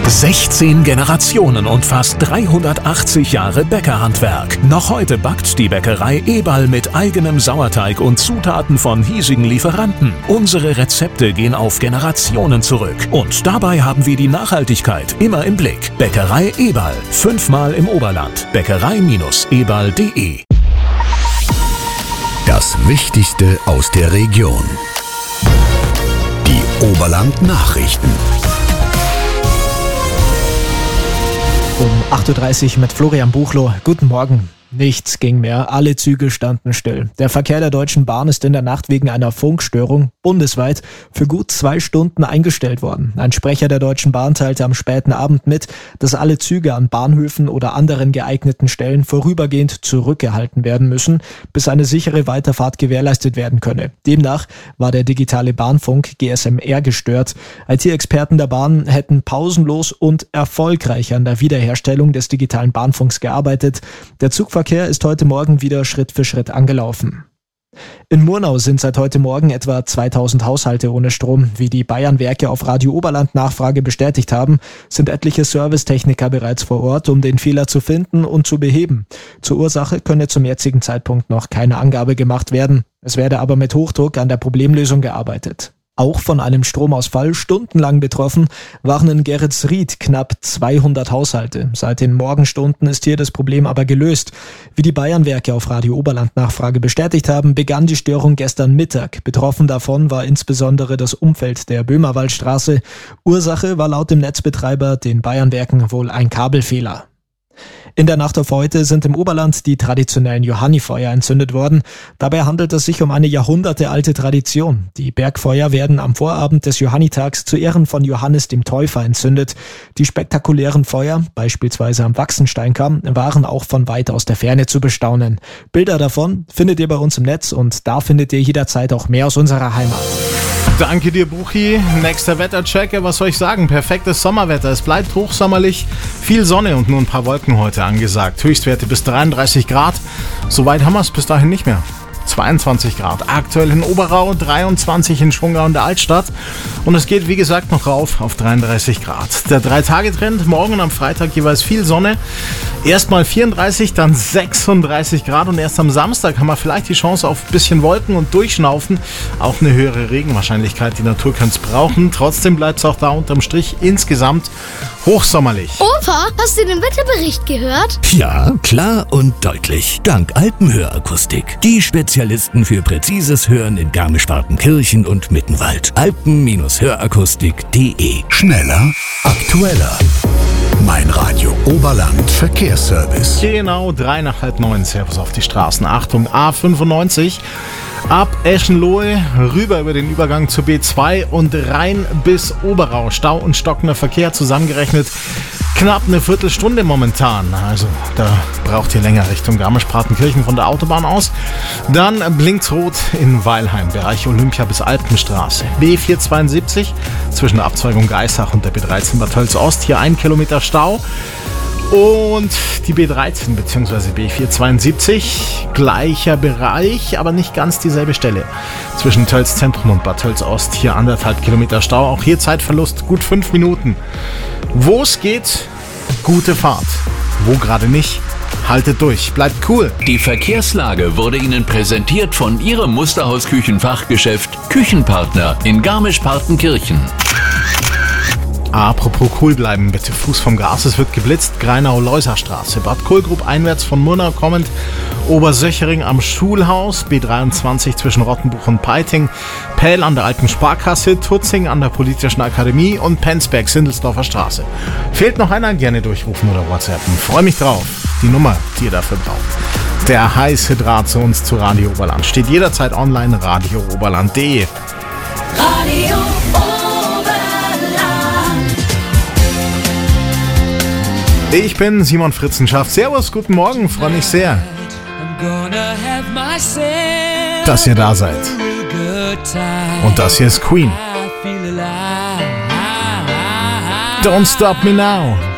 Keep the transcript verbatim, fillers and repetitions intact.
sechzehn Generationen und fast dreihundertachtzig Jahre Bäckerhandwerk. Noch heute backt die Bäckerei Eberl mit eigenem Sauerteig und Zutaten von hiesigen Lieferanten. Unsere Rezepte gehen auf Generationen zurück. Und dabei haben wir die Nachhaltigkeit immer im Blick. Bäckerei Eberl. Fünfmal im Oberland. Bäckerei eberl punkt de. Das Wichtigste aus der Region. Die Oberland-Nachrichten. Um acht Uhr dreißig mit Florian Buchloh. Guten Morgen. Nichts ging mehr, alle Züge standen still. Der Verkehr der Deutschen Bahn ist in der Nacht wegen einer Funkstörung bundesweit für gut zwei Stunden eingestellt worden. Ein Sprecher der Deutschen Bahn teilte am späten Abend mit, dass alle Züge an Bahnhöfen oder anderen geeigneten Stellen vorübergehend zurückgehalten werden müssen, bis eine sichere Weiterfahrt gewährleistet werden könne. Demnach war der digitale Bahnfunk G S M R gestört. I T-Experten der Bahn hätten pausenlos und erfolgreich an der Wiederherstellung des digitalen Bahnfunks gearbeitet. Der Zugverkehr Verkehr ist heute Morgen wieder Schritt für Schritt angelaufen. In Murnau sind seit heute Morgen etwa zweitausend Haushalte ohne Strom. Wie die Bayernwerke auf Radio Oberland Nachfrage bestätigt haben, sind etliche Servicetechniker bereits vor Ort, um den Fehler zu finden und zu beheben. Zur Ursache könne zum jetzigen Zeitpunkt noch keine Angabe gemacht werden. Es werde aber mit Hochdruck an der Problemlösung gearbeitet. Auch von einem Stromausfall stundenlang betroffen waren in Geretsried knapp zweihundert Haushalte. Seit den Morgenstunden ist hier das Problem aber gelöst. Wie die Bayernwerke auf Radio Oberland Nachfrage bestätigt haben, begann die Störung gestern Mittag. Betroffen davon war insbesondere das Umfeld der Böhmerwaldstraße. Ursache war laut dem Netzbetreiber, den Bayernwerken, wohl ein Kabelfehler. In der Nacht auf heute sind im Oberland die traditionellen Johannifeuer entzündet worden. Dabei handelt es sich um eine jahrhundertealte Tradition. Die Bergfeuer werden am Vorabend des Johannitags zu Ehren von Johannes dem Täufer entzündet. Die spektakulären Feuer, beispielsweise am Wachsensteinkamm, waren auch von weit aus der Ferne zu bestaunen. Bilder davon findet ihr bei uns im Netz und da findet ihr jederzeit auch mehr aus unserer Heimat. Danke dir, Buchi. Nächster Wettercheck. Was soll ich sagen? Perfektes Sommerwetter. Es bleibt hochsommerlich, viel Sonne und nur ein paar Wolken heute angesagt. Höchstwerte bis dreiunddreißig Grad. Soweit haben wir es bis dahin nicht mehr. zweiundzwanzig Grad. Aktuell in Oberau, dreiundzwanzig in Schongau und der Altstadt. Und es geht, wie gesagt, noch rauf auf dreiunddreißig Grad. Der drei-Tage-Trend, morgen und am Freitag jeweils viel Sonne. Erstmal vierunddreißig, dann sechsunddreißig Grad und erst am Samstag haben wir vielleicht die Chance auf ein bisschen Wolken und Durchschnaufen. Auch eine höhere Regenwahrscheinlichkeit, die Natur kann es brauchen. Trotzdem bleibt es auch da unterm Strich insgesamt hochsommerlich. Opa, hast du den Wetterbericht gehört? Ja, klar und deutlich. Dank Alpenhörakustik. Die Spezialisten für präzises Hören in Garmisch-Partenkirchen und Mittenwald. alpen hörakustik punkt de. Schneller, aktueller. Mein Radio Oberland Verkehrsservice. Genau, drei nach halb neun. Servus auf die Straßen. Achtung, A fünfundneunzig. Ab Eschenlohe rüber über den Übergang zur B zwei und rein bis Oberau. Stau und stockender Verkehr zusammengerechnet. Knapp eine Viertelstunde momentan. Also da braucht ihr länger Richtung Garmisch-Partenkirchen von der Autobahn aus. Dann blinkt's rot in Weilheim, Bereich Olympia bis Alpenstraße. B vierhundertzweiundsiebzig zwischen der Abzweigung Geissach und der B dreizehn Bad Tölz Ost. Hier ein Kilometer Stau. Und die B dreizehn bzw. B vierhundertzweiundsiebzig, gleicher Bereich, aber nicht ganz dieselbe Stelle. Zwischen Tölz Zentrum und Bad Tölz Ost, hier anderthalb Kilometer Stau. Auch hier Zeitverlust, gut fünf Minuten. Wo es geht, gute Fahrt. Wo gerade nicht, haltet durch, bleibt cool. Die Verkehrslage wurde Ihnen präsentiert von Ihrem Musterhaus-Küchenfachgeschäft Küchenpartner in Garmisch-Partenkirchen. Apropos cool bleiben, bitte Fuß vom Gas, es wird geblitzt, Greinau-Leuser-Straße, Bad Kohlgrub einwärts von Murnau kommend, Obersöchering am Schulhaus, B dreiundzwanzig zwischen Rottenbuch und Peiting, Pähl an der Alten Sparkasse, Tutzing an der Politischen Akademie und Penzberg-Sindelsdorfer Straße. Fehlt noch einer? Gerne durchrufen oder WhatsAppen. Freue mich drauf. Die Nummer, die ihr dafür braucht. Der heiße Draht zu uns zu Radio Oberland steht jederzeit online, radio oberland punkt de. Radio Ich bin Simon Fritzenschaft. Servus, guten Morgen, freue mich sehr, dass ihr da seid. Und das hier ist Queen. Don't Stop Me Now.